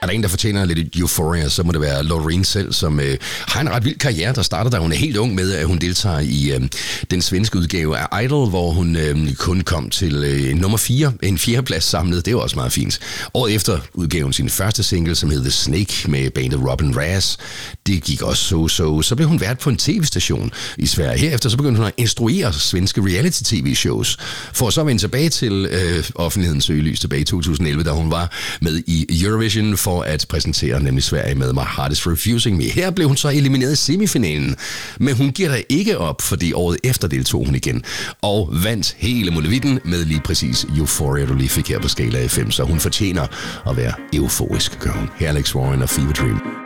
Er der en, der fortjener lidt euphoria, så må det være Loreen selv, som har en ret vild karriere, der starter, da hun er helt ung med, at hun deltager i den svenske udgave af Idol, hvor hun kun kom til nummer 4, en 4. plads samlet. Det var også meget fint. Året efter udgav hun sin første single, som hed The Snake, med bandet Robin Raz. Det gik også så blev hun vært på en tv-station i Sverige. Herefter så begyndte hun at instruere svenske reality-tv-shows, for så at vende tilbage til offentlighedens søgelys tilbage i 2011, da hun var med i Eurovision for at præsentere nemlig Sverige med My Heart Is Refusing Me. Her blev hun så elimineret i semifinalen, men hun giver da ikke op, fordi året efter deltog hun igen og vandt hele molevitten med lige præcis Euphoria, du lige fik her på Skala FM, så hun fortjener at være euforisk, gør hun. Her Alex Warren og Fever Dream.